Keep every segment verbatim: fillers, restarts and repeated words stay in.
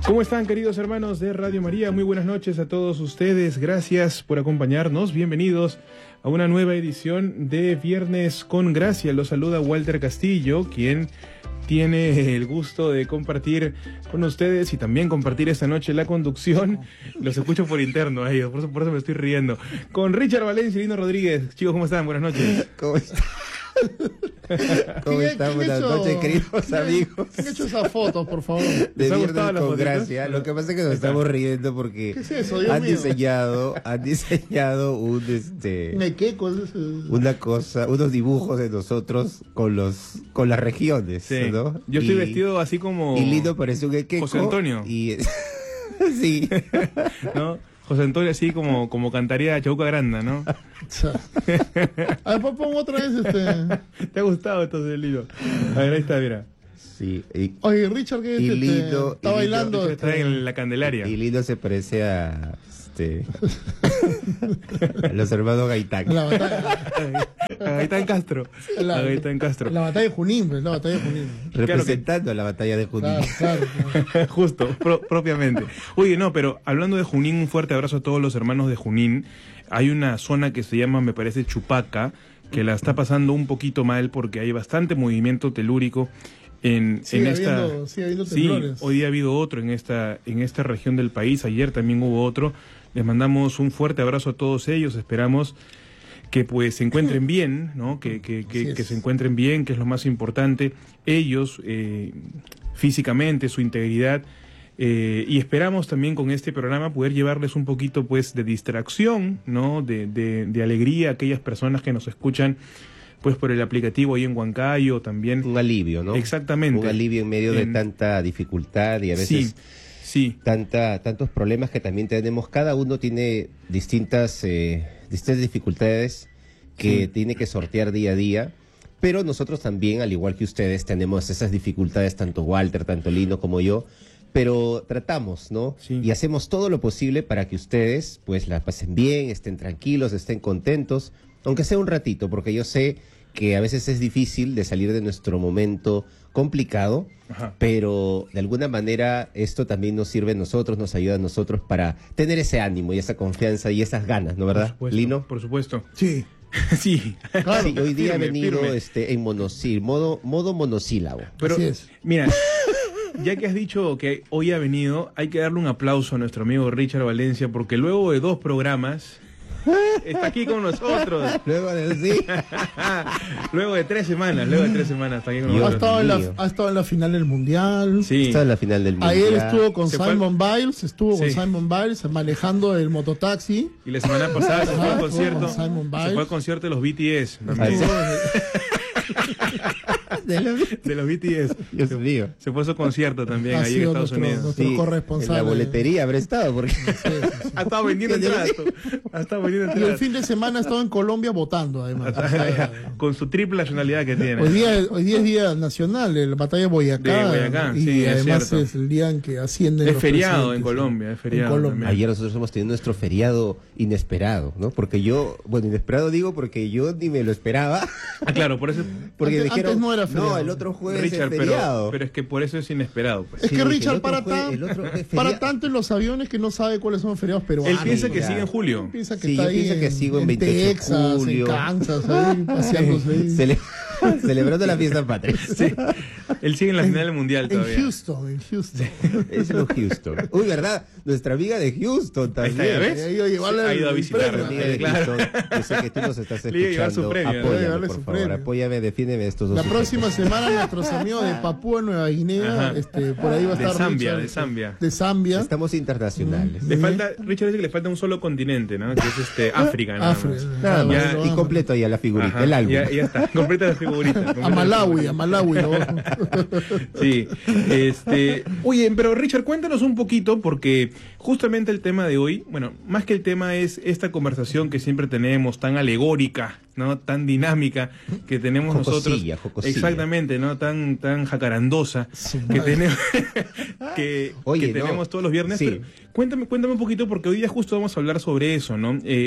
¿Cómo están, queridos hermanos de Radio María? Muy buenas noches a todos ustedes. Gracias por acompañarnos. Bienvenidos a una nueva edición de Viernes con Gracia. Los saluda Walter Castillo, quien tiene el gusto de compartir con ustedes y también compartir esta noche la conducción. Los escucho por interno a ellos, por eso, por eso me estoy riendo. Con Richard Valencia y Lino Rodríguez. Chicos, ¿cómo están? Buenas noches. ¿Cómo están? ¿Cómo están? Buenas hecho, noches, queridos ¿quién, amigos. ¿Quién ha hecho esa foto, por favor? De Viernes con Gracia. Lo que pasa es que nos estamos riendo porque ¿Qué es eso, Dios han mío? diseñado, han diseñado un este Mequeco, es eso. una cosa, unos dibujos de nosotros con los con las regiones, Sí. ¿no? Yo estoy Y- vestido así como Y Lino parece un equeco. José Antonio. Y sí. ¿no? José Antonio así como, como cantaría Chauca Granda, ¿no? A ver, pon otra vez este. ¿Te ha gustado entonces, Lino? A ver, ahí está, mira. Sí. Y, Oye, Richard, ¿qué es Y este? Lino- Está y Lino- bailando. Está este, en la Candelaria. y Lino se parece a este a los hermanos Gaitán. La batalla, A Gaitán Castro. la, A Gaitán Castro. la batalla de Junín, pues, la batalla de Junín. Representando la batalla de Junín. Claro, claro, claro. Justo, pro- propiamente. Oye, no, pero hablando de Junín, un fuerte abrazo a todos los hermanos de Junín. Hay una zona que se llama, me parece, Chupaca, que la está pasando un poquito mal porque hay bastante movimiento telúrico en, Sigue en esta... habiendo, sigue habiendo Sí, temblores. hoy día ha habido otro en esta, en esta región del país, ayer también hubo otro. Les mandamos un fuerte abrazo a todos ellos, esperamos que pues se encuentren bien, ¿no? Que, que, que, Así es. que se encuentren bien, que es lo más importante. Ellos, eh, físicamente, su integridad, eh, y esperamos también con este programa poder llevarles un poquito pues de distracción, ¿no? De, de, de alegría a aquellas personas que nos escuchan pues por el aplicativo ahí en Huancayo también. Un alivio, ¿no? Exactamente. Un alivio en medio En- de tanta dificultad y a veces Sí, sí. tanta, tantos problemas que también tenemos. Cada uno tiene distintas, eh, distintas dificultades que Sí. tiene que sortear día a día. Pero nosotros también, al igual que ustedes, tenemos esas dificultades, tanto Walter, tanto Lino como yo. Pero tratamos, ¿no? Sí. Y hacemos todo lo posible para que ustedes, pues, la pasen bien, estén tranquilos, estén contentos, aunque sea un ratito, porque yo sé que a veces es difícil de salir de nuestro momento complicado, Ajá. pero de alguna manera esto también nos sirve a nosotros, nos ayuda a nosotros para tener ese ánimo y esa confianza y esas ganas, ¿no Por verdad, supuesto, Lino? Por supuesto. Sí. Sí. Claro. Sí, hoy día Firme, he venido firme. este, en monosí, modo, modo monosílabo. Pero, Así es. mira, ya que has dicho que hoy ha venido, hay que darle un aplauso a nuestro amigo Richard Valencia, porque luego de dos programas está aquí con nosotros. Luego de sí. Luego de tres semanas, luego de tres semanas está aquí con Dios Ha nosotros. estado, en la, mío. ha estado en la final del Mundial. Sí. Está en la final del mundo. Ayer estuvo con Se fue Simon Biles, estuvo con Sí. Simon Biles manejando el mototaxi. Y la semana pasada se fue Ajá, al concierto. con Simon Se Biles. fue al concierto de los B T S. Ah, también. sí. De los B T S. Dios mío. Se fue a su concierto también, Ha ahí en sido Estados nuestro- Unidos. nuestro- Sí, corresponsal, en la eh. boletería habrá estado, porque Sí, sí, sí. Ha estado vendiendo entradas. Ha estado vendiendo Y el entradas. fin de semana ha estado en Colombia votando, además. O sea, Con su triple nacionalidad que tiene. hoy día, hoy día es día nacional, de la batalla de Boyacá. De Boyacá, y sí, es además cierto. es el día en que ascienden Es los feriado presidentes, en sí. Colombia, es feriado En Colombia. también. ayer nosotros hemos tenido nuestro feriado inesperado, ¿no? Porque yo, bueno, inesperado digo porque yo ni me lo esperaba, Ah, claro, por eso. porque Antes- dijeron, antes no era feriado. el otro jueves Richard, es pero, feriado. pero es que por eso es inesperado. Pues. Es Sí, que dije, Richard el otro para, fue- tan- el otro es para feriado. tanto en los aviones que no sabe cuáles son los feriados peruanos. Él piensa que ya. sigue en julio. Piensa que Sí, está yo ahí pienso que en, sigo en en veintiocho de Texas, julio. en Kansas, ahí, paseándose ahí. Cele- celebrando la fiesta patria. Sí. Él sigue en la final del mundial En todavía. Houston, en Houston. Es en Houston. Uy, ¿verdad? Nuestra amiga de Houston Ahí está, también. ¿ya ves? Ha ido a llevarle Ha ido a el visitar, premio. Amiga de Claro. Houston, yo sé que tú nos estás Le iba a llevar su escuchando. premio, le iba a Apóyame, llevarle por su favor. premio. Apóyame, defiéndeme estos dos La sujetos. próxima semana nuestros amigos de Papúa Nueva Guinea, Ajá. este, por ahí va a De estar Zambia, Richard, de Zambia. de Zambia. Estamos internacionales. Le falta, Richard dice que le falta un solo continente, ¿no? Que es este África, nada África. más. Nada Ah, más. Ya, bueno, y vamos. completo ya la figurita, Ajá, el álbum. Ya, ya está, completa la figurita. A completa la Malawi, a Malawi. ¿no? Sí, este, oye, pero Richard, cuéntanos un poquito, porque justamente el tema de hoy, bueno, más que el tema es esta conversación que siempre tenemos, tan alegórica, ¿no? Tan dinámica que tenemos Jocosilla, nosotros. jocosilla. Exactamente, ¿no? Tan, tan jacarandosa que tenemos, que, Oye, que no. tenemos todos los viernes. Sí. Pero cuéntame, cuéntame un poquito, porque hoy día justo vamos a hablar sobre eso, ¿no? Eh,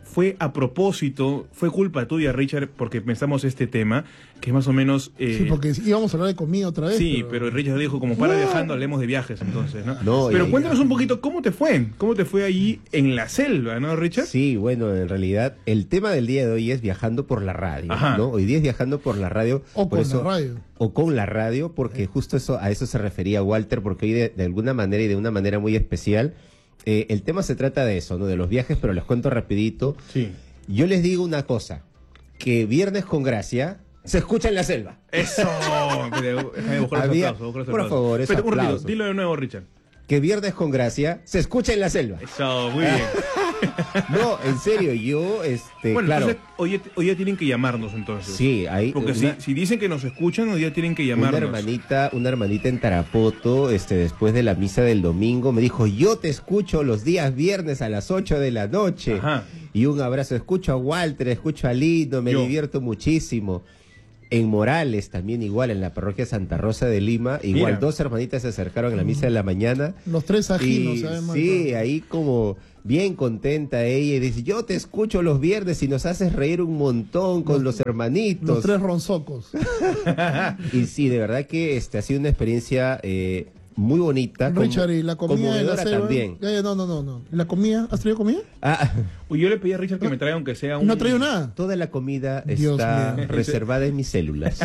fue a propósito, fue culpa tuya, Richard, porque pensamos este tema, que es más o menos... Eh, Sí, porque íbamos a hablar de comida otra vez. sí, pero... pero Richard dijo, como para viajando, hablemos de viajes entonces, ¿no? No, pero y- cuéntanos un poquito, ¿cómo te fue? ¿Cómo te fue allí en la selva, no, Richard? Sí, bueno, en realidad el tema del día de hoy es viajando por la radio, Ajá. ¿no? Hoy día es viajando por la radio. O por con la radio. O con la radio, porque justo eso a eso se refería Walter, porque hoy de, de alguna manera y de una manera muy especial, eh, el tema se trata de eso, ¿no? De los viajes, pero les cuento rapidito. Sí. Yo les digo una cosa, que Viernes con Gracia se escucha en la selva. Eso. Déjame buscar los Había- aplausos, buscar los por aplausos. favor, esos Espera, un ratito, aplausos. dilo de nuevo, Richard. Que Viernes con Gracia se escucha en la selva. Eso, muy bien. No, en serio, yo, este, Bueno, claro. entonces, hoy, ya- hoy ya tienen que llamarnos entonces. Sí, ahí. Porque una- si, si dicen que nos escuchan, hoy ya tienen que Una llamarnos. hermanita, una hermanita en Tarapoto, este, después de la misa del domingo, me dijo, yo te escucho los días viernes a las ocho de la noche. Ajá. Y un abrazo, escucho a Walter, escucho a Lindo, me Yo. divierto muchísimo. En Morales, también igual, en la parroquia Santa Rosa de Lima, igual Mira. dos hermanitas se acercaron en la misa de la mañana. Los tres ajinos, Y ¿sabes? sí, ahí como bien contenta ella y dice, yo te escucho los viernes y nos haces reír un montón con los, hermanitos. Los tres ronzocos. Y sí, de verdad que este ha sido una experiencia eh, muy bonita. Richard, ¿y la comida de la conmovedora selva? también. Ya, ya, no, no, no, no. ¿La comida? ¿Has traído comida? Ah, Oye, yo le pedí a Richard que me traiga aunque sea un... No ha traído nada. toda la comida Dios está mío. reservada en mis células.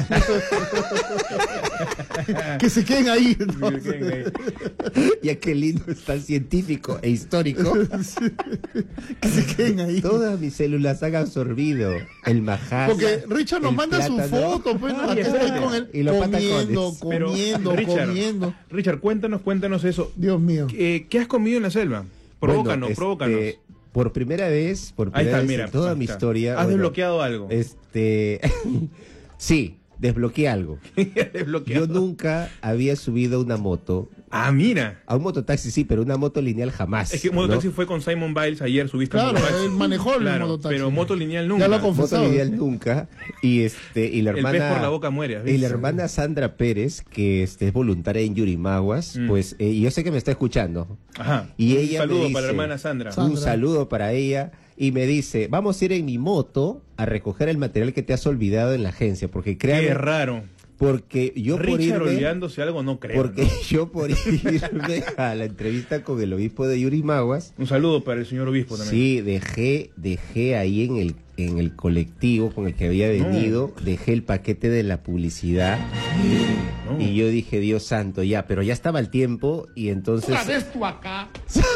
Que se queden ahí. ¿no? Ya que lindo es tan científico e histórico. Que se queden ahí. Todas mis células han absorbido el majás. Porque Richard nos el manda su plátano. foto, pues, Ay, aquí estoy espérate. con él Y los comiendo, patacones. Pero, comiendo, Richard, comiendo. Richard, cuéntanos, cuéntanos eso. Dios mío. Eh, ¿Qué has comido en la selva? Bueno, Provócanos, este, provócanos. Por primera vez, por Ahí primera está, vez mira. en toda ahí mi está. historia. ¿Has bueno, desbloqueado algo? Este, sí, desbloqueé algo. Desbloqueado. Yo nunca había subido una moto, Ah, mira. a un mototaxi sí, pero una moto lineal jamás. Es que ¿no? Mototaxi fue con Simon Biles ayer, subiste Claro, a Mototaxi. él manejó el Claro, mototaxi. pero moto lineal nunca. Ya lo ha Moto confesado. lineal nunca. Y este, y la El hermana. pez por la boca muere, ¿has Y la visto? hermana Sandra Pérez, que este, es voluntaria en Yurimaguas, Mm. pues eh, yo sé que me está escuchando. Ajá. Y Un ella saludo me dice, para la hermana Sandra. Sa- Un Sandra. saludo para ella. Y me dice, vamos a ir en mi moto a recoger el material que te has olvidado en la agencia. Porque créame, Qué raro. porque yo por Richard irme, olvidándose algo, no creo. porque ¿no? yo por irme a la entrevista con el obispo de Yurimaguas, Un saludo para el señor obispo también. sí, dejé, dejé ahí en el, en el colectivo con el que había venido, dejé el paquete de la publicidad. No. Y yo dije, Dios santo, ya, pero ya estaba el tiempo y entonces Otra vez tú acá.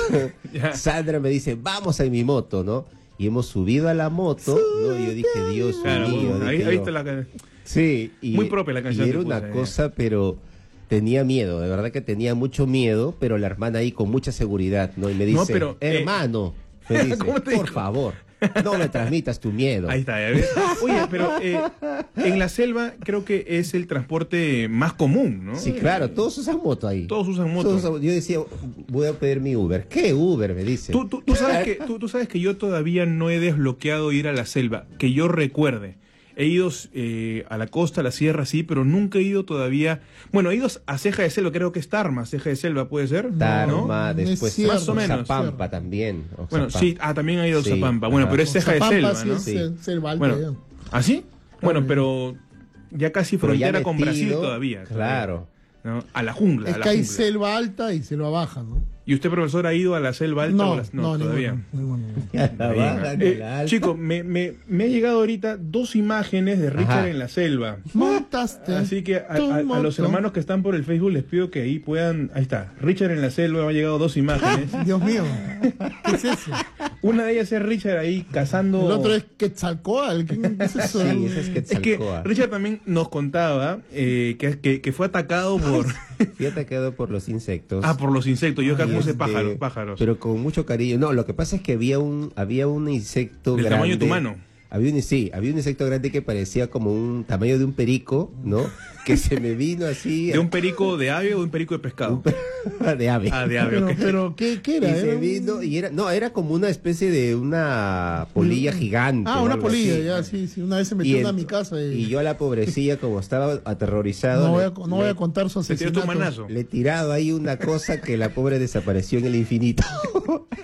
Ya. Sandra me dice, vamos en mi moto, ¿no? Y hemos subido a la moto, ¿no? Y yo dije, Dios Claro, mío. bueno, ahí, dije ahí yo. está la... Sí, y, Muy propia la canción y era que una puse, cosa, pero tenía miedo, de verdad que tenía mucho miedo, pero la hermana ahí con mucha seguridad, ¿no? Y me dice, No, pero, eh, hermano, me dice, ¿cómo te por dijo? favor, no me transmitas tu miedo. Ahí está. ¿ya ves? Oye, pero eh, en la selva creo que es el transporte más común, ¿no? Sí, claro, todos usan moto ahí. Todos usan moto. Todos usan- yo decía, voy a pedir mi Uber. ¿Qué Uber? Me dice. Tú, tú, tú sabes que, tú, tú sabes que yo todavía no he desbloqueado ir a la selva, que yo recuerde. He ido eh, a la costa, a la sierra, sí, pero nunca he ido todavía... Bueno, he ido a Ceja de Selva, creo que es Tarma, Ceja de Selva, ¿puede ser? Tarma, No, después es cierto. Más o menos. Zapampa también. Bueno, Oxapampa. sí, ah, también ha ido a Sí, Oxapampa. Bueno, ajá. pero es Ceja de Zapampa Selva, sí ¿no? es Sí. sel- selva alta, Bueno, ¿ah, sí? Bueno, pero ya casi Pero ya frontera con Brasil metido, todavía. Claro. ¿no? A la jungla, ya. Es a la que hay jungla. selva alta y selva baja, ¿no? ¿Y usted, profesor, ha ido a la selva alta? o No, las- no, todavía. ninguno, ninguno. Ya la Bien. baja, no Eh, la alta. Chicos, me, me, me ha llegado ahorita dos imágenes de Richard Ajá. en la selva. Montaste. Así que a, tu a- a los moto. hermanos que están por el Facebook les pido que ahí puedan... Ahí está, Richard en la selva, me han llegado dos imágenes. Dios mío. ¿Qué es eso? Una de ellas es Richard ahí cazando... El otro es Quetzalcóatl. ¿Qué qué es eso? Sí, ese es Es que Quetzalcóatl. Richard también nos contaba eh, que, que, que fue atacado por... Fíjate, quedó por los insectos. ah, por los insectos. Yo acá Y puse este, pájaros, pájaros. Pero con mucho cariño. No, lo que pasa es que había un, había un insecto Del grande. tamaño de tu mano. Había un, sí, había un insecto grande que parecía como un tamaño de un perico, ¿no? Que se me vino así. ¿De un perico de ave o de un perico de pescado? de ave. Ah, de ave, Pero, ok. pero ¿qué, qué Y era? se Era un- vino y era, no, era como una especie de una polilla gigante. Ah, o una algo polilla, así. ya, sí, sí. Una vez se metió Y una a el- mi casa y, Y yo a la pobrecilla, como estaba aterrorizado, no, voy le- a, no voy a le- contar su Se tiró tu asesinato. manazo. le he tirado ahí una cosa que la pobre desapareció en el infinito.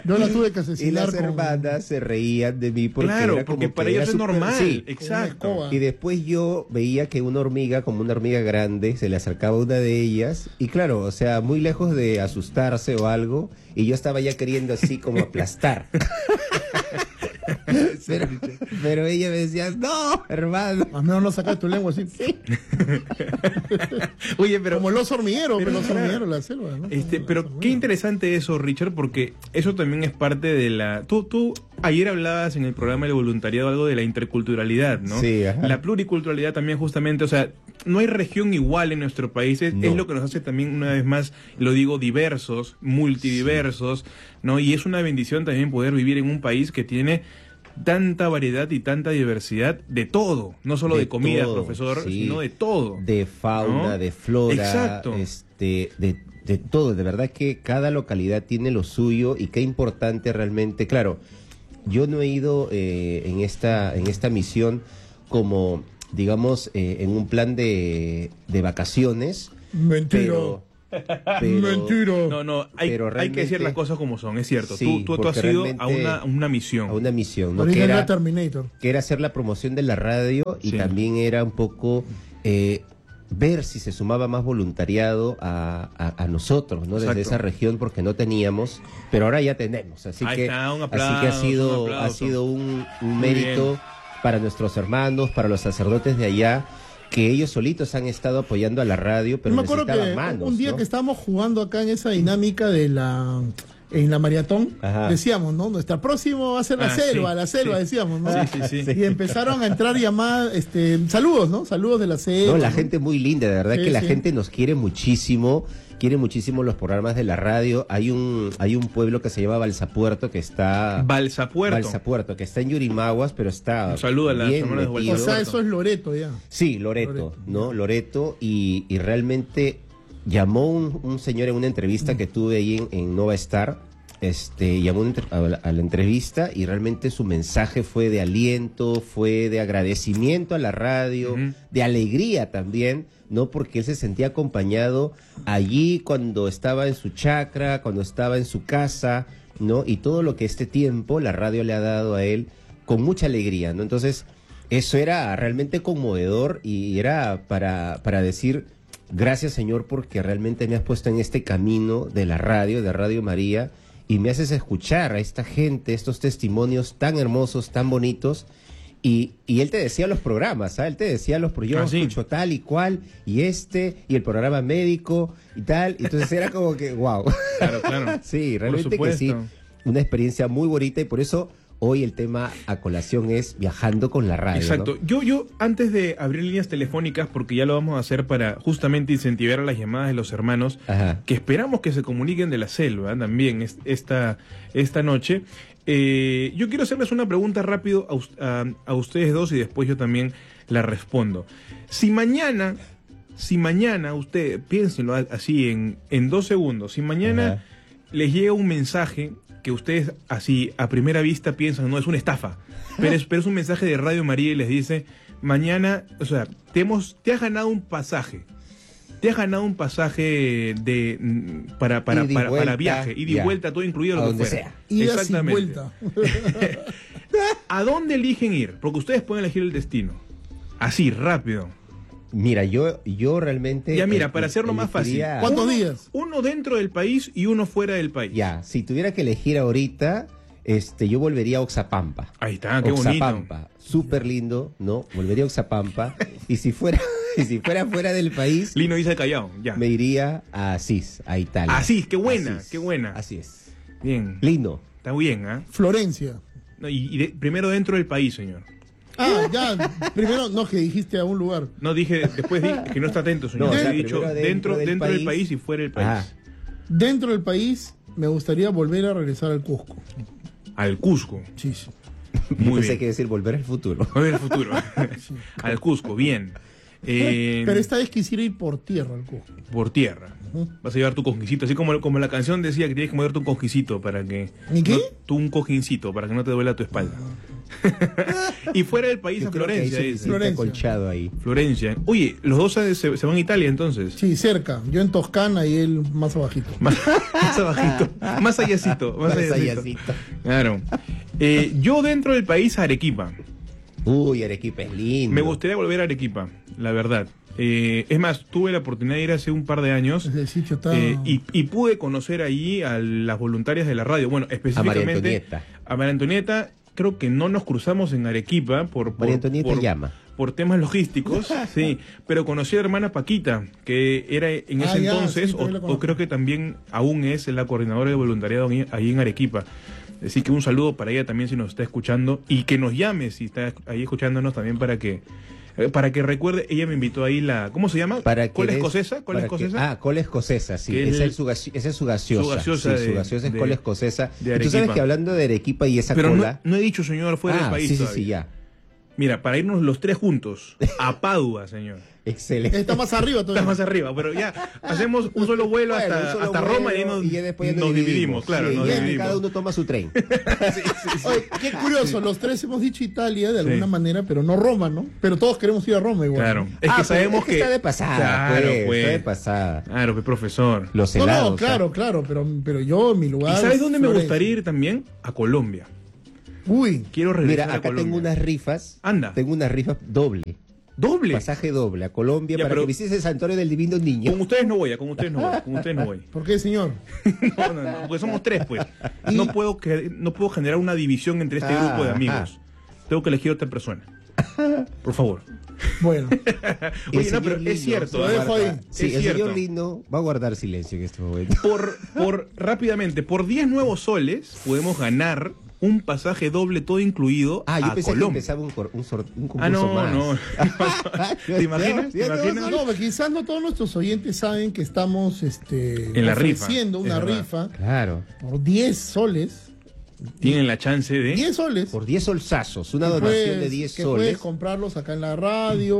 Yo la tuve que Y asesinar las con- hermanas se reían de mí porque Claro, era como porque que para era ellos es súper- normal. Sí. Exacto. escoba. Y después yo veía que una hormiga, como una hormiga grande, se le acercaba a una de ellas. Y claro, o sea, muy lejos de asustarse o algo. Y yo estaba ya queriendo así como aplastar. pero, pero ella me decía, no, hermano. Al menos no sacas tu lengua así. Oye, pero Como los hormigueros, pero pero los claro. hormigueros, la selva, ¿no? Este, Los pero qué hormigueros. interesante eso, Richard, porque eso también es parte de la... Tú, tú ayer hablabas en el programa del voluntariado algo de la interculturalidad, ¿no? Sí, ajá. La pluriculturalidad también justamente, o sea, no hay región igual en nuestro país, es, No. es lo que nos hace también, una vez más, lo digo, diversos, multidiversos, ¿no? Y es una bendición también poder vivir en un país que tiene tanta variedad y tanta diversidad de todo, no solo de, De comida, todo, profesor, sí. sino de todo. De fauna, ¿no? de flora, Exacto. este, de, de todo. De verdad que cada localidad tiene lo suyo y qué importante realmente. Claro, yo no he ido eh, en esta en esta misión como, digamos, eh, en un plan de, de vacaciones. Mentira. Pero, pero- Mentira. No, no, hay, Pero hay que decir realmente- las cosas como son, es cierto. Sí, tú tú, tú has porque ido a realmente- una, a una misión. a una misión, ¿no? Ahorita Que era era, Terminator. que era hacer la promoción de la radio y Sí. también era un poco eh, ver si se sumaba más voluntariado a, a- a nosotros, ¿no? Desde Exacto. esa región, porque no teníamos, pero ahora ya tenemos. Así Ahí que, está, un así que ha aplauso, sido, un ha aplauso. sido un, un Muy mérito bien. para nuestros hermanos, para los sacerdotes de allá, que ellos solitos han estado apoyando a la radio, pero Yo me acuerdo necesitaban que manos, un día ¿no? que estábamos jugando acá en esa dinámica de la en la maratón, Ajá. decíamos, ¿no? Nuestra próxima va a ser la Ah, selva, sí, la selva, sí. decíamos, ¿no? Sí, sí, sí. Y empezaron a entrar llamadas, este, saludos, ¿no? Saludos de la selva. No, la ¿no? gente muy linda, de verdad Sí, que la sí. gente nos quiere muchísimo, quiere muchísimo los programas de la radio. Hay un hay un pueblo que se llama Balsapuerto que está Balsapuerto. Balsapuerto, que está en Yurimaguas, pero está Un saludo a las bien hermanas de metido. O sea, Balsapuerto. eso es Loreto ya. Sí, Loreto, Loreto. ¿no? Loreto y, y realmente llamó un, un señor en una entrevista que tuve ahí en, en Nova Star. Este, llamó una entre- a la, a la entrevista y realmente su mensaje fue de aliento, fue de agradecimiento a la radio, Ujú. de alegría también, ¿no? Porque él se sentía acompañado allí cuando estaba en su chacra, cuando estaba en su casa, ¿no? Y todo lo que este tiempo la radio le ha dado a él con mucha alegría, ¿no? Entonces, eso era realmente conmovedor y era para, para decir, gracias Señor porque realmente me has puesto en este camino de la radio, de Radio María, y me haces escuchar a esta gente, estos testimonios tan hermosos, tan bonitos. Y, y él te decía los programas, ¿ah? Él te decía los programas, Ah, yo sí. escucho tal y cual, y este, y el programa médico y tal. Entonces era como que, wow. Claro, claro. Sí, Por realmente que sí. supuesto. Una experiencia muy bonita y por eso hoy el tema a colación es viajando con la radio. Exacto. ¿no? Yo, yo, antes de abrir líneas telefónicas, porque ya lo vamos a hacer para justamente incentivar a las llamadas de los hermanos, Ajá. que esperamos que se comuniquen de la selva también es- esta, esta noche. Eh, yo quiero hacerles una pregunta rápido a, us- a- a ustedes dos y después yo también la respondo. Si mañana, si mañana, ustedes, piénsenlo a- así en, en dos segundos, si mañana Ajá. les llega un mensaje que ustedes así a primera vista piensan, no, es una estafa, pero es, pero es un mensaje de Radio María y les dice, mañana, o sea, te, hemos, te has ganado un pasaje. Te has ganado un pasaje de mm, para, para, Ida y para, para vuelta, viaje, ida y ya. vuelta, todo incluido A lo que donde fuera. sea. Ida sin vuelta. ¿A dónde eligen ir? Porque ustedes pueden elegir el destino. Así, rápido. Mira, yo, yo realmente... Ya mira, eh, para hacerlo más fácil. elegiría- ¿Cuántos Uno- días? Uno dentro del país y uno fuera del país. Ya, si tuviera que elegir ahorita, este, yo volvería a Oxapampa. Ahí está, qué bonito. Oxapampa, súper lindo, ¿no? Volvería a Oxapampa. Y si fuera, y si fuera fuera del país, Lino dice Callao, ya. me iría a Asís, a Italia. Asís, qué buena, Asís. qué buena. Así es. Bien, Lindo. está bien, ¿ah? Florencia. No, y y de- primero dentro del país, señor. Ah, ya. Primero, no, que dijiste a un lugar. No dije, después dije que no está atento, señor. No, He o sea, dicho primero dentro, dentro del dentro del país país y fuera del país. Ah, Dentro del país, me gustaría volver a regresar al Cusco. Al Cusco. Sí, sí. Muy pensé bien. que decir volver al futuro. A ver el futuro. Al Cusco, bien. Eh, Pero esta vez quisiera ir por tierra al Cusco. por tierra. Ujú. Vas a llevar tu cojincito, así como, como la canción decía que tienes que moverte un cojincito para que... ¿Y qué? no- tú un cojincito para que no te duela tu espalda. Y fuera del país Yo a creo que hay Florencia, dice. suficiente Florencia. acolchado ahí. Florencia. Oye, los dos se, se van a Italia entonces. Sí, cerca. Yo en Toscana y él más abajito. Más, más abajito, más allácito, más Más allácito. allácito. Claro. Eh, yo dentro del país a Arequipa. Uy, Arequipa es lindo. Me gustaría volver a Arequipa, la verdad. Eh, es más, tuve la oportunidad de ir hace un par de años Ese sitio está... eh, y, y pude conocer allí a las voluntarias de la radio. Bueno, específicamente Antonieta. a María Antonieta. Creo que no nos cruzamos en Arequipa por, por, María Antonieta por, llama. por temas logísticos, sí, pero conocí a la hermana Paquita, que era en ese Ah, ya, entonces, sí, o, también la o conozco. creo que también aún es la coordinadora de voluntariado ahí ahí en Arequipa. Así que un saludo para ella también si nos está escuchando y que nos llame si está ahí escuchándonos también para que eh, para que recuerde. Ella me invitó ahí la, ¿cómo se llama? Para que ¿Cola des- escocesa? ¿Cola para que- escocesa? Ah, cola escocesa, sí. Que es Esa el- es su, gaci- esa es su gaseosa. su gaseosa sí, de- su gaseosa es de- cola escocesa. de Y tú sabes Arequipa. que hablando de Arequipa y esa Pero no, cola... no he dicho, señor, fuera ah, del país sí, sí, todavía. sí, ya. Mira, para irnos los tres juntos a Padua, señor. Excelente. Está más arriba Está todavía. más arriba, pero ya hacemos un solo vuelo Bueno, hasta, un solo hasta vuelo Roma y ahí nos, y ya después ya nos dividimos, claro, Sí, nos ya dividimos. cada uno toma su tren. Oye, qué curioso, los tres hemos dicho Italia de Sí. alguna manera, pero no Roma, ¿no? Pero todos queremos ir a Roma igual. Claro, es Ah, que pero sabemos es que que... está de pasada, Claro, pues, pues. está de pasada. Claro, pues, profesor. Los No, helados. no, claro, claro, pero, pero yo en mi ¿Y lugar... sabes dónde me Florencia. gustaría ir también? A Colombia. Uy, Quiero ¿ah? regresar Mira, a acá Colombia. tengo unas rifas. Anda. Tengo unas rifas doble. ¿Doble? Pasaje doble a Colombia Ya, para pero- que visites el santuario del Divino Niño. Con ustedes no voy, con ustedes no voy, con ustedes no voy. ¿por qué, señor? No, no, no, porque somos tres, pues. No puedo, que, no puedo generar una división entre este Ah, grupo de amigos. Tengo que elegir otra persona. Por favor. Bueno, Oye, El no, pero señor es Lino cierto. Lo ¿eh? dejo ahí. Sí, Es el cierto. señor Lino va a guardar silencio en este momento. Por, por, rápidamente, por diez nuevos soles podemos ganar un pasaje doble todo incluido Ah, yo a pensé Colombia. que empezaba un, cor- un, sor- un concurso Ah, no, más. no. ¿Te imaginas? ¿Te Ya, ya, no, imaginas? no, no, quizás no todos nuestros oyentes saben que estamos este, En la rifa, ofreciendo una es verdad. rifa Claro. por diez soles. Tienen la chance de... diez soles. Por diez solsazos, una Que donación puedes- de diez que puedes soles. comprarlos acá en la radio.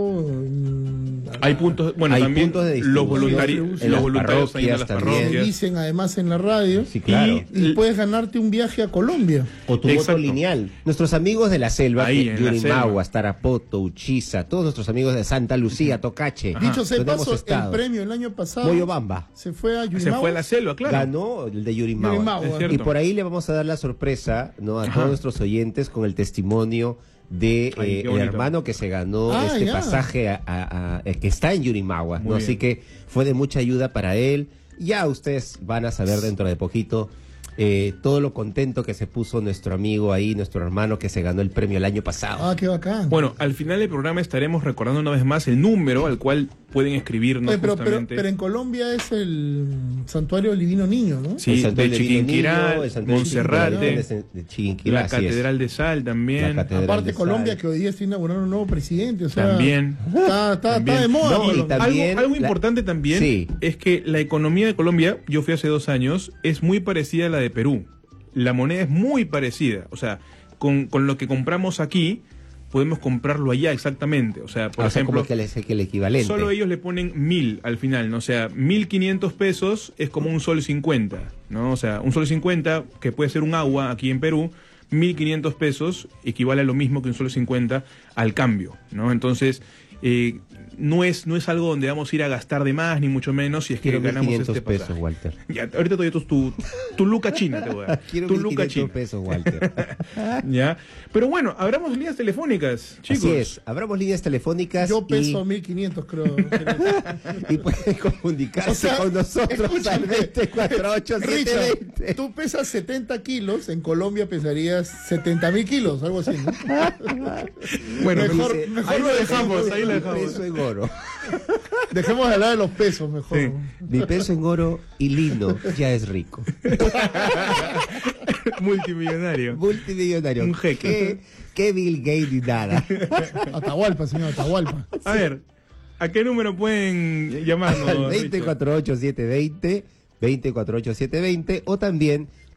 en- Hay puntos, bueno, Hay también puntos de los distribución voluntarios, en los las voluntarios ahí en las parroquias también. Se parroquias. dicen además en la radio. Sí, claro. Y- Y puedes ganarte un viaje a Colombia. O tu Exacto. voto lineal. Nuestros amigos de la selva, Ahí, que- en la Yurimaguas, selva. Tarapoto, Uchiza, todos nuestros amigos de Santa Lucía, Tocache. Ajá. Dicho sea de donde hemos paso, el estado. premio el año pasado Moyobamba. se fue a Se Yurimaguas. fue a la selva, claro. Ganó el de Yurimaguas. Yurimaguas. Es cierto. Y por ahí le vamos a dar la sorpresa, ¿no? a Ajá. todos nuestros oyentes con el testimonio de Ay, eh, qué el bonito. hermano que se ganó Ah, este ya. pasaje a, a- a- eh, que está en Yurimaguas, Muy ¿no? bien. Así que fue de mucha ayuda para él. Ya ustedes van a saber dentro de poquito eh, todo lo contento que se puso nuestro amigo ahí, nuestro hermano que se ganó el premio el año pasado. Ah, qué bacán. Bueno, al final del programa estaremos recordando una vez más el número al cual pueden escribirnos Oye, pero, pero, justamente. pero en Colombia es el santuario del Divino Niño, ¿no? Sí, El santuario de del Divino Chiquinquirá, Niño, el santuario de Monserrate, Chiquinquirá, de Chiquinquirá, la así es. Catedral de Sal también. La catedral Aparte de Colombia Sal. que hoy día está inaugurando un nuevo presidente, o sea, También. Está, está, También. está de moda. No, y Colombia. también- algo algo la- importante también Sí. es que la economía de Colombia, yo fui hace dos años, es muy parecida a la de Perú. La moneda es muy parecida. O sea, con, con lo que compramos aquí, podemos comprarlo allá exactamente. O sea, por O sea, ejemplo, como que el, que el equivalente. solo ellos le ponen mil al final, ¿no? O sea, mil quinientos pesos es como un sol cincuenta, ¿no? O sea, un sol cincuenta, que puede ser un agua aquí en Perú, mil quinientos pesos equivale a lo mismo que un sol cincuenta al cambio, ¿no? Entonces, eh, no es no es algo donde vamos a ir a gastar de más, ni mucho menos, si es que Quiero ganamos quinientos este pesos, pasaje. Walter. Ya, ahorita te doy tu, tu, tu luca china, te voy a dar. Quiero Tu luca quinientos china. pesos, Walter. ¿Ya? Pero bueno, abramos líneas telefónicas, chicos. Así es, abramos líneas telefónicas Yo peso y, mil quinientos, creo. y pueden comunicarse O sea, con nosotros al escúchame, veinte cuarenta y ocho setecientos Richard, veinte. tú pesas setenta kilos, en Colombia pesarías setenta mil kilos, algo así, ¿no? Bueno, Mejor- dice, mejor ahí lo lo dejamos, dejamos, ahí lo Mi dejamos. peso en oro. Dejemos de hablar de los pesos, mejor. Sí. Mi peso en oro y Lino ya es rico. Multimillonario. Multimillonario. Un jeque. ¿Qué, qué Bill Gates ni nada? Atahualpa, señor, Atahualpa. A ver, ¿a qué número pueden llamarnos? Al veinte Richard? cuarenta y ocho setecientos veinte, veinte cuarenta y ocho setecientos veinte o también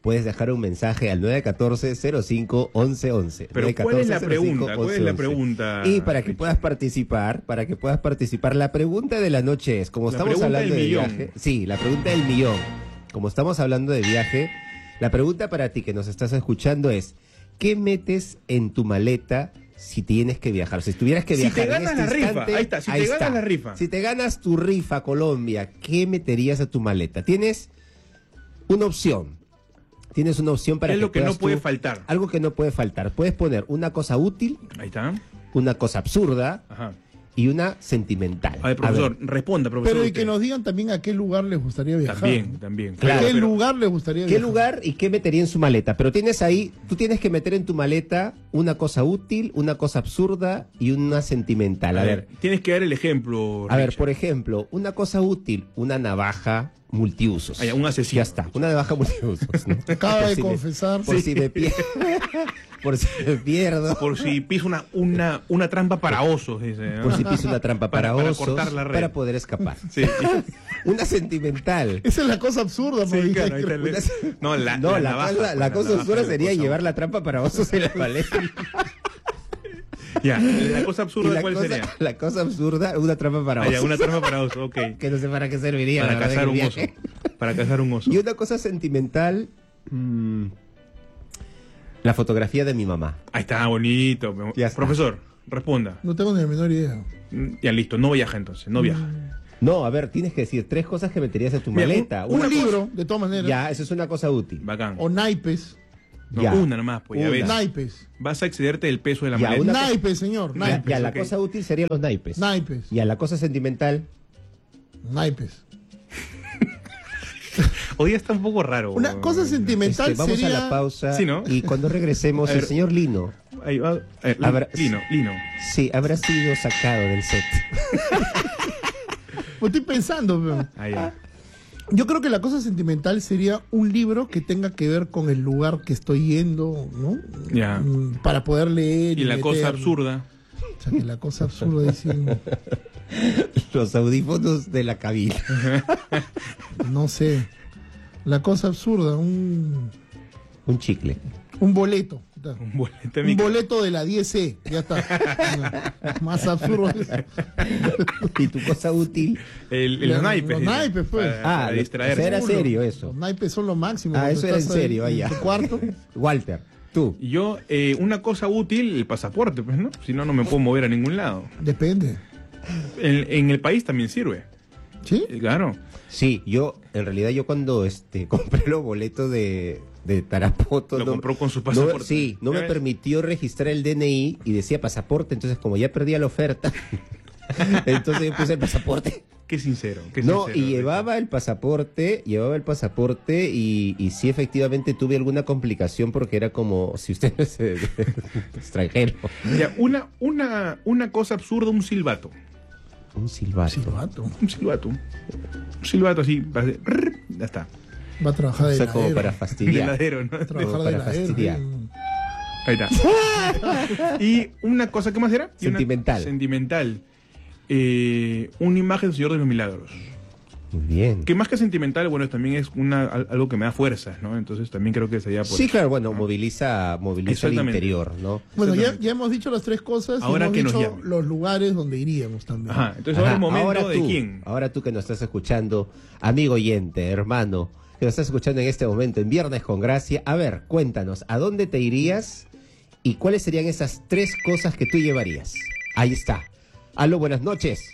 puedes dejar un mensaje al nueve uno cuatro, cero cinco, once once. Pero ¿cuál es la pregunta? ¿Cuál es la pregunta? Y para que puedas participar, para que puedas participar, la pregunta de la noche es, como La estamos pregunta hablando del de millón. viaje, sí, la pregunta del millón. Como estamos hablando de viaje, la pregunta para ti que nos estás escuchando es, ¿qué metes en tu maleta si tienes que viajar? Si tuvieras que Si viajar te ganas en la este rifa, instante, ahí está, si ahí te ganas está. la rifa. Si te ganas tu rifa Colombia, ¿qué meterías a tu maleta? Tienes una opción. Tienes una opción para Es que lo que no puedas puede tú- faltar. Algo que no puede faltar. Puedes poner una cosa útil, Ahí está. una cosa absurda Ajá. y una sentimental. A ver, profesor, A ver, responda, profesor. Pero y usted. que nos digan también a qué lugar les gustaría viajar. También, también. Claro, ¿A qué pero- lugar les gustaría ¿qué viajar? lugar y qué metería en su maleta? Pero tienes ahí, tú tienes que meter en tu maleta una cosa útil, una cosa absurda y una sentimental. A, A ver, ver, tienes que dar el ejemplo. a ver, Richard. por ejemplo, una cosa útil, una navaja multiusos. Ah, ya, un asesino. Ya está, una navaja multiusos. ¿no? Acaba Por de si me- confesar. por si me pierdo. Por si me pierdo. Por si piso una, una, una trampa para osos, dice. ¿no? Por si piso una trampa para, Para- para osos, cortar la red. para poder escapar. Sí. Una sentimental. Esa es la cosa absurda, Sí, porque- claro, ahí está el- Una- No, la, no, la, navaja, cosa, pues, la cosa navaja absurda de sería cosa- llevar la trampa para osos en la maleta. Ya, la cosa Y absurda, la ¿cuál cosa, sería? la cosa absurda, una trampa para Ah, osos. ya, una trampa para osos, ok. Que no sé para qué serviría. Para la verdad, cazar en un el oso. viaje. Para cazar un oso. Y una cosa sentimental, mm, la fotografía de mi mamá. Ahí está, bonito. Ya está. Profesor, responda. No tengo ni la menor idea. Mm, Ya listo, no viaja entonces, no viaja. No, a ver, tienes que decir tres cosas que meterías en tu Mira, maleta. Un Una cosa- libro, de todas maneras. Ya, eso es una cosa útil. Bacán. O naipes. No, Ya. una nomás, pues ya Una. ves. Naipes. Vas a excederte del peso de la Ya, maleta. una- Naipes, señor. Ya, Naipes. ya, la ok. cosa útil serían los naipes. Naipes. Ya, la cosa sentimental. Naipes. Hoy está un poco raro. Una cosa sentimental Este, vamos sería... a la pausa. Sí, ¿no? Y cuando regresemos, A el ver. señor Lino, Ahí va. Eh, Habrá- Lino, Lino. sí, habrá sido sacado del set. Pues estoy pensando, pero... Ahí va. Yo creo que la cosa sentimental sería un libro que tenga que ver con el lugar que estoy yendo, ¿no? Ya. Mm, Para poder leer. Y la cosa meter- absurda. O sea, que la cosa absurda dice, Los audífonos de la cabina. no sé. La cosa absurda, un, Un chicle. un boleto. Un boleto de Un micro. boleto de la diez C, ya está. No, más absurdo es eso. Y tu cosa útil. El, el- Los los naipes. los dice, naipes, pues. Para, Ah, para lo- distraerse. o sea, era serio eso. Los naipes son lo máximo. Ah, cuando eso era en estás ahí serio, allá. En tu cuarto. Walter, tú. Y yo, eh, una cosa útil, el pasaporte, pues, ¿no? Si no, no me puedo mover a ningún lado. Depende. En, en el país también sirve. ¿Sí? Eh, Claro. Sí, yo, en realidad, yo cuando este compré los boletos de, de Tarapoto. Lo no- compró con su no- pasaporte. sí, no ¿Ya me ves? permitió registrar el D N I y decía pasaporte, entonces como ya perdía la oferta, entonces yo puse el pasaporte. Qué sincero. Qué No, sincero, y llevaba el pasaporte, llevaba el pasaporte y, y sí efectivamente tuve alguna complicación porque era como si usted no es eh, extranjero. Ya, una, una, una cosa absurda, un silbato. Un silbato. Silbato. Un silbato. Un silbato así. para hacer rrr, Ya está. Va a trabajar O de sea, como heladero. para El fastidiar. heladero, ¿no? Va a trabajar como de para heladero. fastidiar. sí. Ahí está. Y una cosa, ¿qué más era? Y una- Sentimental. sentimental. Eh, una imagen del Señor de los Milagros. Muy bien. Que más que sentimental, bueno, también es una, al- algo que me da fuerzas, ¿no? Entonces también creo que sería por Sí, claro, bueno, moviliza, moviliza el Exactamente. interior, ¿no? Bueno, ya, Exactamente. ya hemos dicho las tres cosas. y Ahora hemos que nos dicho llamen. los lugares donde iríamos también. Ajá, entonces Ajá, ahora es momento ahora de tú, quién. Ahora tú que nos estás escuchando, amigo oyente, hermano, que nos estás escuchando en este momento, en Viernes con Gracia. A ver, cuéntanos, ¿a dónde te irías y cuáles serían esas tres cosas que tú llevarías? Ahí está. Aló, buenas noches.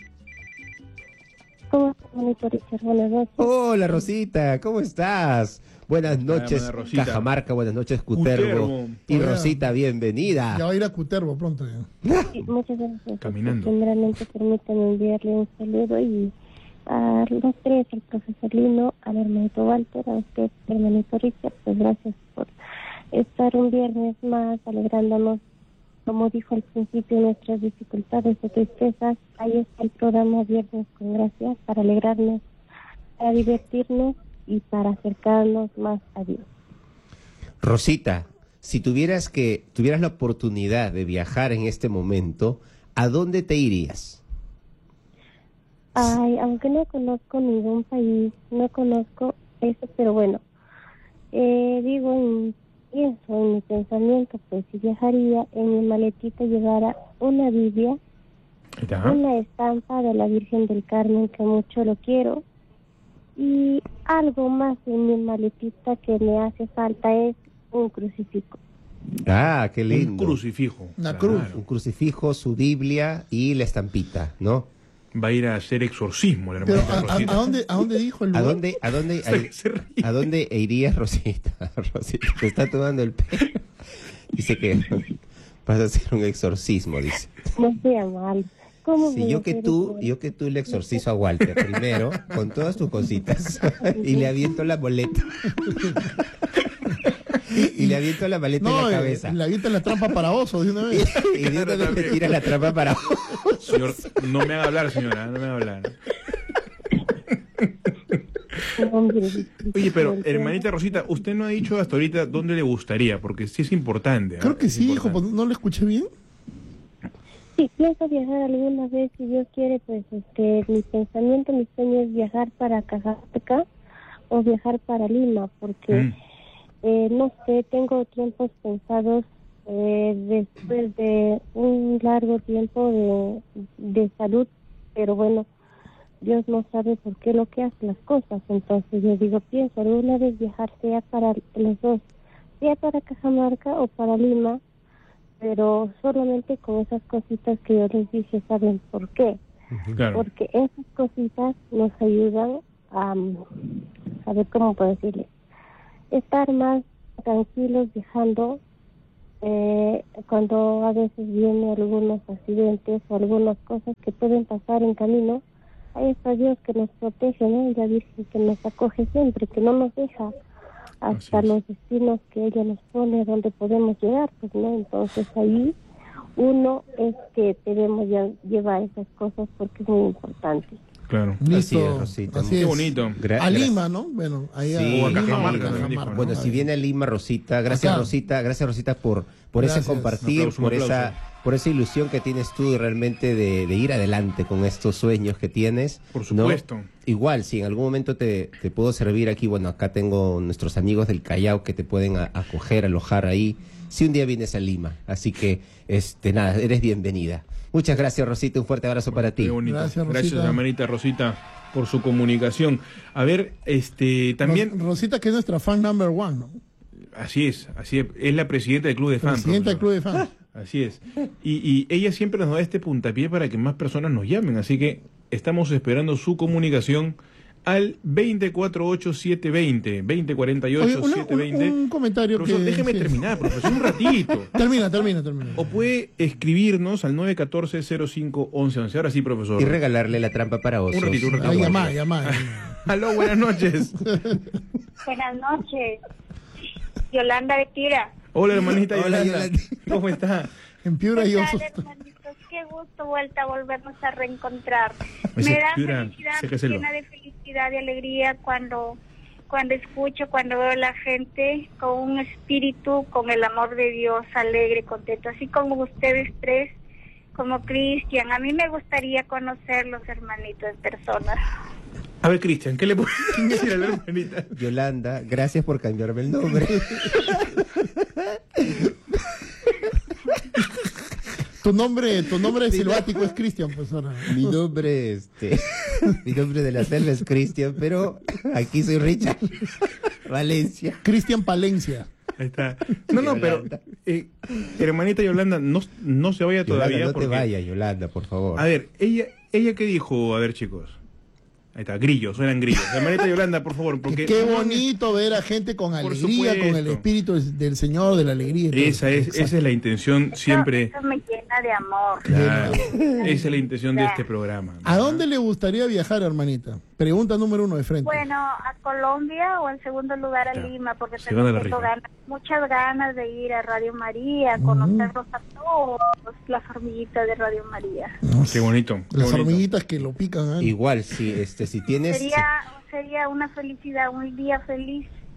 ¿Cómo está, bonito Richard? Buenas noches. Hola, Rosita, ¿cómo estás? Buenas noches, buena Rosita. Cajamarca, buenas noches, Cutervo. Cutervo. Y Hola. Rosita, bienvenida. Ya va a ir a Cutervo pronto. ya. Sí, muchas gracias. Caminando. Primeramente, permítanme enviarle un saludo y a los tres, al profesor Lino, al hermanito Walter, a usted, hermanito Richard, pues gracias por estar un viernes más alegrándonos, como dijo al principio, nuestras dificultades o tristezas. Ahí está el programa Viernes con Gracia, para alegrarnos, para divertirnos y para acercarnos más a Dios. Rosita, si tuvieras que tuvieras la oportunidad de viajar en este momento, ¿a dónde te irías? Ay, aunque no conozco ningún país, no conozco eso, pero bueno, Eh, digo, en, pienso en mi pensamiento, pues si viajaría, en mi maletita llevara una Biblia, Ajá. una estampa de la Virgen del Carmen, que mucho lo quiero, y algo más en mi maletita que me hace falta es un crucifijo. Ah, qué Un lindo. crucifijo. Una Claro. cruz. Un crucifijo, su Biblia y la estampita, ¿no? Va a ir a hacer exorcismo la Pero, hermanita ¿a, a- Rosita. a dónde, ¿a dónde dijo el ¿A lugar? dónde, a dónde, Se- se ríe. a, dónde irías, Rosita? Rosita, te está tomando el pelo. Dice que vas a hacer un exorcismo, dice. No sea mal. ¿Cómo Si voy a yo que hacer tú, eso? yo que tú le exorcizo a Walter primero, con todas tus cositas, y le aviento la boleta. Y le aviento la maleta No, en la eh, cabeza. le avienta la trampa para oso de una vez. Y de una vez le tira la trampa para abajo. Señor, no me haga hablar, señora, no me haga hablar. Hombre, Oye, pero disculpe. hermanita Rosita, usted no ha dicho hasta ahorita dónde le gustaría, porque sí es importante. ¿ah? Creo que Es sí, hijo, importante. ¿no lo escuché bien? Sí, pienso viajar alguna vez, si Dios quiere, pues este, mi pensamiento, mi sueño es viajar para Cajamarca o viajar para Lima, porque Mm. eh, no sé, tengo tiempos pensados eh, después de un largo tiempo de, de salud, pero bueno, Dios no sabe por qué lo que hace las cosas, entonces yo digo, pienso alguna vez viajar sea para los dos, sea para Cajamarca o para Lima, pero solamente con esas cositas que yo les dije, ¿saben por qué? Claro. Porque esas cositas nos ayudan a, um, a ver cómo puedo decirle, estar más tranquilos viajando eh, cuando a veces vienen algunos accidentes o algunas cosas que pueden pasar en camino. Ahí está Dios que nos protege, ¿no? Y la Virgen que nos acoge siempre, que no nos deja hasta Así es. los destinos que ella nos pone donde podemos llegar, pues no, entonces ahí uno es que debemos ya llevar esas cosas porque es muy importante. Claro. Así Listo. es, Rosita. Así Qué es. bonito. Gra- A gra- Lima, ¿no? Bueno, ahí Sí, O a Lima Cajamarca, o también dijo. Cajamarca, Bueno, ¿no? si viene a Lima, Rosita, gracias Acá. Rosita, gracias Rosita por, por ese Gracias. compartir, Un aplauso, un por aplauso. esa, por esa ilusión que tienes tú realmente de, de ir adelante con estos sueños que tienes. Por ¿no? supuesto. Igual, si en algún momento te, te puedo servir aquí, bueno, acá tengo nuestros amigos del Callao que te pueden a- acoger, alojar ahí, si un día vienes a Lima. Así que, este, nada, eres bienvenida. Muchas gracias, Rosita, un fuerte abrazo para ti. Qué bonito. Gracias, Gracias, Rosita. hermanita Rosita, por su comunicación. A ver, este, también, Ros- Rosita, que es nuestra fan number one, ¿no? así es, así es, es la presidenta del club de fans. Presidenta del profesor. club de fans. Así es. Y, y ella siempre nos da este puntapié para que más personas nos llamen. Así que estamos esperando su comunicación al veinte cuarenta y ocho setecientos veinte, veinte cuarenta y Oye, ocho una- setecientos veinte. un, un comentario Profesor, que... déjeme sí. terminar, profesor, un ratito. Termina, termina, termina. O puede escribirnos al nueve uno cuatro cero cinco once once. Ahora sí, profesor. Y regalarle la trampa para osos. Un ratito, un ratito. Ahí, Aguante. llamá, llamá, llamá. Aló, buenas noches. Buenas noches. Yolanda de Tira. Hola, hermanita Hola, Yolanda. Yolanda. ¿Cómo está? En Piura y ¿Qué osos. tal, hermanitos? Qué gusto vuelta a volvernos a reencontrar. Ese Me da Piura, felicidad, séqueselo. llena de felicidad y alegría cuando, cuando escucho, cuando veo a la gente con un espíritu, con el amor de Dios, alegre, contento, así como ustedes tres, como Cristian. A mí me gustaría conocerlos, hermanitos, en persona. A ver, Cristian, ¿qué le puedo decir a la hermanita? Yolanda, gracias por cambiarme el nombre. Tu nombre, tu nombre silvático es Cristian, pues ahora. Mi nombre, este, mi nombre de la selva es Cristian, pero aquí soy Richard Valencia. Cristian Palencia. Ahí está. No, no, pero eh, hermanita Yolanda, no, no se vaya Yolanda, todavía no porque... te vayas, Yolanda, por favor. A ver, ella, ella qué dijo, a ver, chicos. Ahí está, grillos, suenan grillos. Hermanita Yolanda, por favor, porque... Qué bonito ver a gente con Por alegría, con el supuesto. espíritu del Señor, de la alegría. y todo. Esa es, Exacto. esa es la intención siempre. Eso, eso me llena de amor. Claro, esa es la intención de este programa. ¿A dónde le gustaría viajar, hermanita? Pregunta número uno de frente. Bueno, a Colombia o en segundo lugar a Ya. Lima, porque Se gana tengo la rifa. ganas, muchas ganas de ir a Radio María, a conocerlos a todos, las hormiguitas de Radio María. No Qué sé, bonito. qué Las bonito. hormiguitas que lo pican. ¿eh? Igual, si, este, si tienes... Sería, sería una felicidad, un día feliz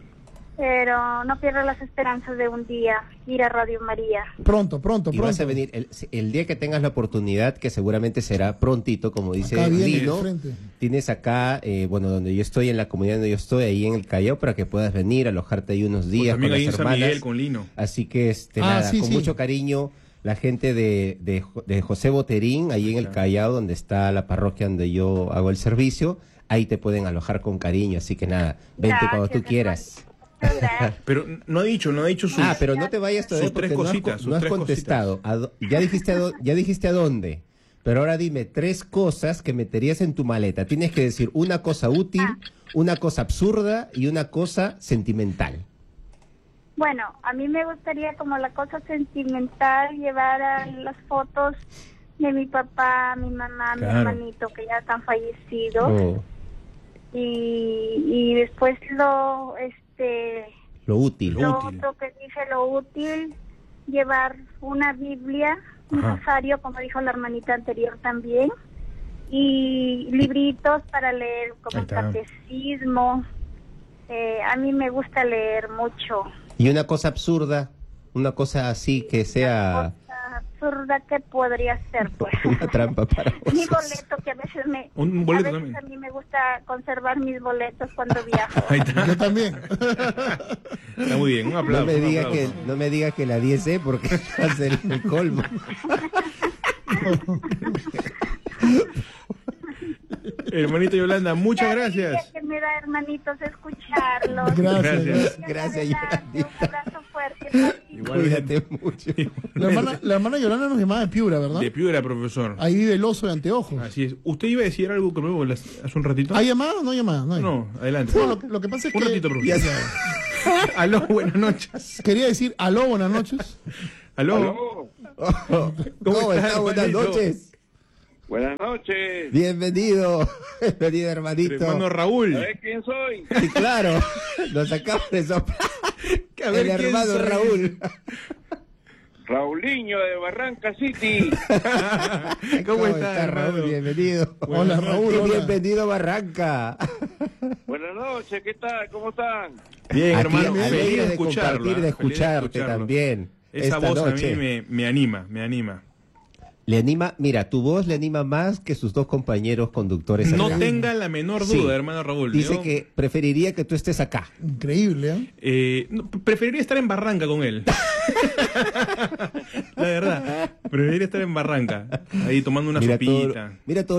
pero no pierdo las esperanzas de un día ir a Radio María. Pronto, pronto, Y pronto. vas a venir el, el día que tengas la oportunidad, que seguramente será prontito, como dice Acá viene, Lino, de frente. tienes acá, eh, bueno, donde yo estoy, en la comunidad donde yo estoy, ahí en el Callao, para que puedas venir, alojarte ahí unos Pues días con también ahí las en San hermanas. Miguel con Lino. Así que, este, Ah, nada, sí, con sí. mucho cariño, la gente de, de, Jo- de José Boterín, ahí en el Claro. Callao, donde está la parroquia donde yo hago el servicio, ahí te pueden alojar con cariño, así que nada, vente Gracias, cuando tú quieras. Muchas gracias. Pero no ha dicho, no ha dicho su... Ah, pero no te vayas todavía Sus tres porque no has cositas, co- sus no has tres contestado. ¿A dó- ya dijiste a dó- ya dijiste a dónde. Pero ahora dime tres cosas que meterías en tu maleta. Tienes que decir una cosa útil, una cosa absurda y una cosa sentimental. Bueno, a mí me gustaría como la cosa sentimental llevar a las fotos de mi papá, mi mamá, Claro. mi hermanito que ya están fallecidos. Oh, y, y después lo este lo útil. Lo lo útil. otro que dice lo útil, llevar una Biblia, un Ajá. rosario, como dijo la hermanita anterior también, y libritos para leer como Ahí el está. catecismo. Eh, a mí me gusta leer mucho. Y una cosa absurda, una cosa así que sea Cosa absurda que podría ser, pues. una trampa para Mi vos. boleto, que a veces me Un boleto a veces también. a mí me gusta conservar mis boletos cuando viajo. Ahí está. Yo también. Está muy bien, un aplauso. No me un digas aplauso. que no me digas que la diez E porque va a ser el colmo. Hermanito Yolanda, muchas La gracias. alegría que me da, hermanitos, escucharlos. Gracias. Gracias. Gracias, Adelante, Yolandita. un abrazo fuerte. Patito. Cuídate mucho. La hermana, la hermana Yolanda nos llamaba de Piura, ¿verdad? De Piura, profesor. Ahí vive el oso de anteojos. Así es. ¿Usted iba a decir algo que luego las- hace un ratito? ¿Hay llamada o no hay llamada? No, hay. No, adelante. No, lo, que- lo que pasa es Un que ratito, Ya profesor. sabes. Aló, buenas noches. quería decir aló, buenas noches. Aló. ¿Cómo, ¿Cómo está? está, Buenas hermanito? noches. Buenas noches. Bienvenido. Bienvenido, hermanito. Hermano Raúl. ¿Sabes quién soy? Sí, claro. Nos acaba de soplar. A ver, El ¿quién hermano soy? Raúl. Raulinho de Barranca City. ¿Cómo está, Raúl? hermano? Bienvenido. Hola, Raúl. Y Hola. bienvenido a Barranca. Buenas noches, ¿qué tal? ¿Cómo están? Bien, Aquí hermano. alegre Feliz de de escucharlo. compartir, ¿eh? de Feliz escucharte escucharlo. también. Esa esta voz noche. a mí me, me anima, me anima. Le anima, mira, tu voz le anima más que sus dos compañeros conductores No acá. tenga la menor Sí. duda, hermano Raúl. Dice Yo, que preferiría que tú estés acá. Increíble, ¿eh? eh, no, preferiría estar en Barranca con él. La verdad. Preferiría estar en Barranca. Ahí tomando una Mira sopita. todo, mira todo